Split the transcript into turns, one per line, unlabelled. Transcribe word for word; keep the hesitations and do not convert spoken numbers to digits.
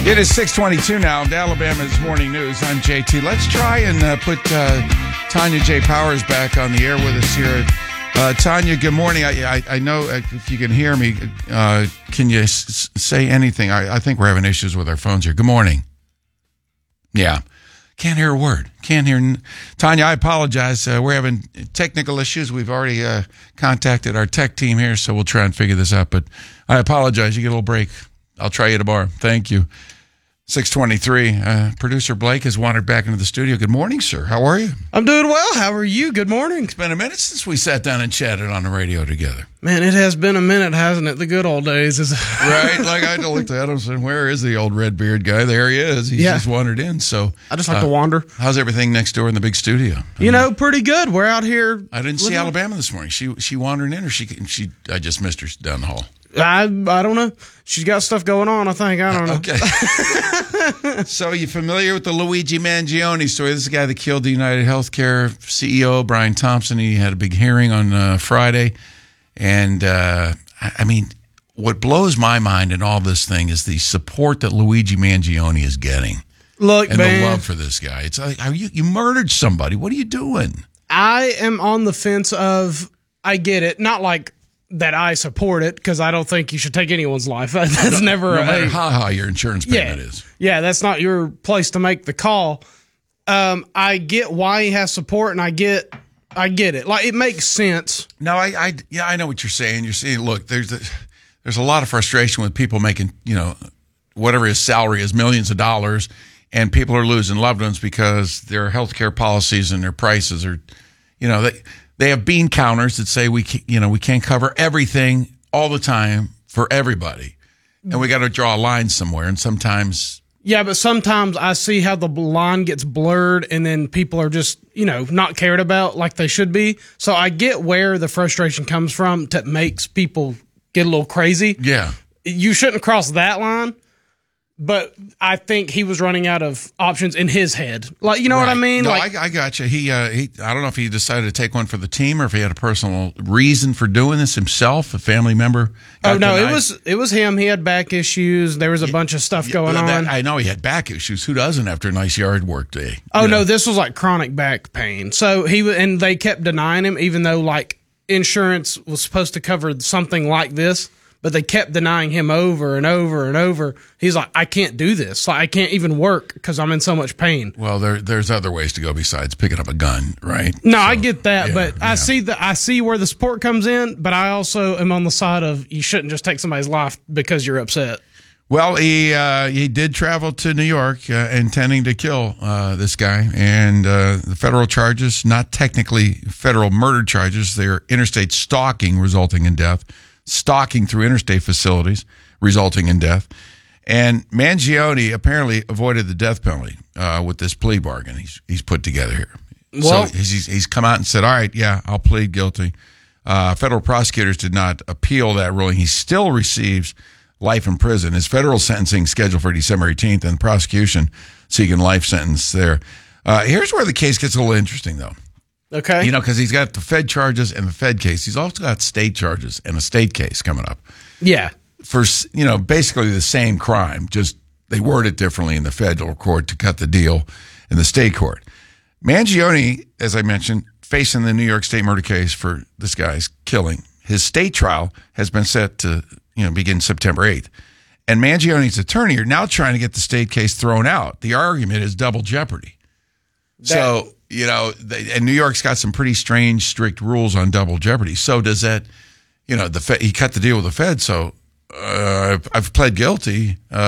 It is six twenty-two now. Alabama's Morning News. I'm J T. Let's try and uh, put uh, Tanya J. Powers back on the air with us here. Uh, Tanya, good morning. I, I, I know if you can hear me, uh, can you s- say anything? I, I think we're having issues with our phones here. Good morning. Yeah. Can't hear a word. Can't hear. N- Tanya, I apologize. Uh, we're having technical issues. We've already uh, contacted our tech team here, so we'll try and figure this out. But I apologize. You get a little break. I'll try you tomorrow. Thank you. six twenty-three. Uh, producer Blake has wandered back into the studio. Good morning, sir. How are you?
I'm doing well. How are you? Good morning.
It's been a minute since we sat down and chatted on the radio together.
Man, it has been a minute, hasn't it? The good old days. Is
Right? Like I looked at him and said, where is the old red beard guy? There he is. He's
Yeah.
just wandered in. So
I just like
uh,
to wander.
How's everything next door in the big studio?
You know, pretty good. We're out here.
I didn't see Alabama this morning. She she wandering in, or she she I just missed her down the hall.
I I don't know. She's got stuff going on, I think. I don't know.
Okay. So you familiar with the Luigi Mangione story? This is the guy that killed the United Healthcare C E O, Brian Thompson. He had a big hearing on uh, Friday. And, uh, I, I mean, what blows my mind in all this thing is the support that Luigi Mangione is getting.
Look,
and
man.
the love for this guy. It's like, are you, you murdered somebody. What are you doing?
I am on the fence of, I get it. Not like that I support it, because I don't think you should take anyone's life. That's
no,
never
no
a,
matter how high your insurance payment
yeah,
is.
Yeah, that's not your place to make the call. Um, I get why he has support, and I get, I get it. Like, it makes sense.
No, I, I, yeah, I know what you're saying. You're saying, look, there's a, there's a lot of frustration with people making, you know, whatever his salary is, millions of dollars, and people are losing loved ones because their healthcare policies and their prices are, you know, they they have bean counters that say we, can, you know, we can't cover everything all the time for everybody, and we got to draw a line somewhere. And sometimes,
yeah, but sometimes I see how the line gets blurred, and then people are just, you know, not cared about like they should be. So I get where the frustration comes from that makes people get a little crazy.
yeah.
You shouldn't cross that line, but I think he was running out of options in his head. Like, you know what I
Right.
mean?
No,
like,
I, I got you. He, uh, he, I don't know if he decided to take one for the team or if he had a personal reason for doing this himself. A family member.
oh
got
no,
denied.
it was it was him. He had back issues. There was a bunch of stuff going
That-
on.
I know he had back issues. Who doesn't after a nice yard work day?
Oh
You know?
no, this was like chronic back pain. So he wa- and they kept denying him, even though like insurance was supposed to cover something like this, but they kept denying him over and over and over. He's like, I can't do this. Like, I can't even work because I'm in so much pain.
Well, there, there's other ways to go besides picking up a gun, right?
No,
So,
I get that,
yeah,
but
yeah.
I see the I see where the support comes in. But I also am on the side of you shouldn't just take somebody's life because you're upset.
Well, he uh, he did travel to New York uh, intending to kill uh, this guy, and uh, the federal charges, not technically federal murder charges, they're interstate stalking resulting in death, stalking through interstate facilities resulting in death, and Mangione apparently avoided the death penalty uh, with this plea bargain he's he's put together here.
Well-
so he's he's come out and said, all right, yeah, I'll plead guilty. Uh, federal prosecutors did not appeal that ruling. He still receives life in prison. His federal sentencing scheduled for December eighteenth, and the prosecution seeking life sentence there. Uh, here's where the case gets a little interesting, though.
Okay,
You know, because he's got the Fed charges and the Fed case. He's also got state charges and a state case coming up
yeah,
for, you know, basically the same crime. Just they word it differently in the federal court to cut the deal in the state court. Mangione, as I mentioned, facing the New York State murder case for this guy's killing. His state trial has been set to, you know, begin September eighth. And Mangione's attorney are now trying to get the state case thrown out. The argument is double jeopardy.
That-
so, you know, they, and New York's got some pretty strange, strict rules on double jeopardy. So does that, you know, the Fed, he cut the deal with the Fed. So uh, I've, I've pled guilty. Uh,